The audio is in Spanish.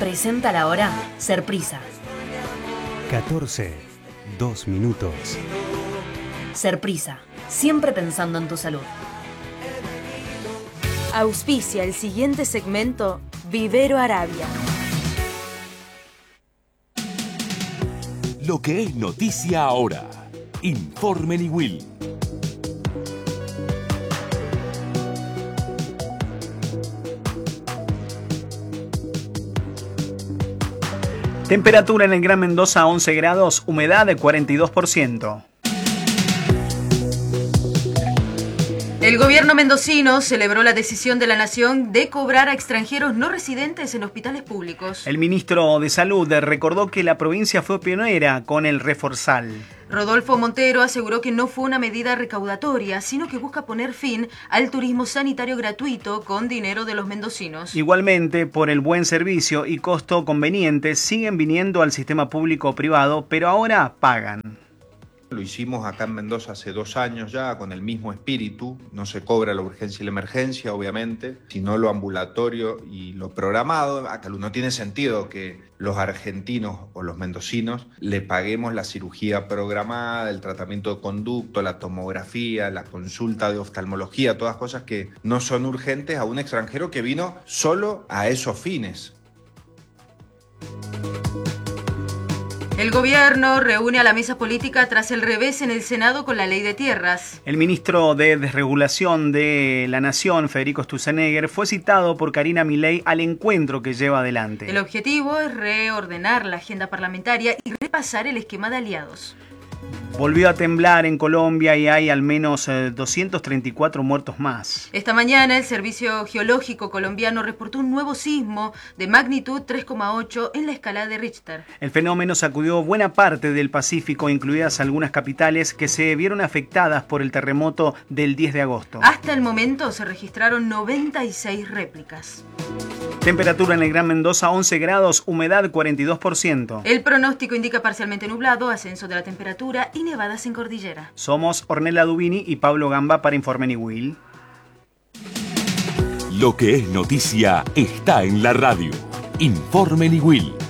presenta la hora Serprisa. 14, 2 minutos. Serprisa, siempre pensando en tu salud. Auspicia el siguiente segmento Vivero Arabia. Lo que es noticia ahora. Informe Niwil. Temperatura en el Gran Mendoza 11 grados, humedad de 42%. El gobierno mendocino celebró la decisión de la Nación de cobrar a extranjeros no residentes en hospitales públicos. El ministro de Salud recordó que la provincia fue pionera con el Reforzal. Rodolfo Montero aseguró que no fue una medida recaudatoria, sino que busca poner fin al turismo sanitario gratuito con dinero de los mendocinos. Igualmente, por el buen servicio y costo conveniente, siguen viniendo al sistema público o privado, pero ahora pagan. Lo hicimos acá en Mendoza hace 2 años ya, con el mismo espíritu. No se cobra la urgencia y la emergencia, obviamente, sino lo ambulatorio y lo programado. Acá no tiene sentido que los argentinos o los mendocinos le paguemos la cirugía programada, el tratamiento de conducto, la tomografía, la consulta de oftalmología, todas cosas que no son urgentes a un extranjero que vino solo a esos fines. El gobierno reúne a la mesa política tras el revés en el Senado con la ley de tierras. El ministro de Desregulación de la Nación, Federico Sturzenegger, fue citado por Karina Milei al encuentro que lleva adelante. El objetivo es reordenar la agenda parlamentaria y repasar el esquema de aliados. Volvió a temblar en Colombia y hay al menos 234 muertos más. Esta mañana el Servicio Geológico colombiano reportó un nuevo sismo de magnitud 3,8 en la escala de Richter. El fenómeno sacudió buena parte del Pacífico, incluidas algunas capitales que se vieron afectadas por el terremoto del 10 de agosto. Hasta el momento se registraron 96 réplicas. Temperatura en el Gran Mendoza 11 grados, humedad 42%. El pronóstico indica parcialmente nublado, ascenso de la temperatura y nevadas en cordillera. Somos Ornella Dubini y Pablo Gamba para Informe Niwil. Lo que es noticia está en la radio. Informe Niwil.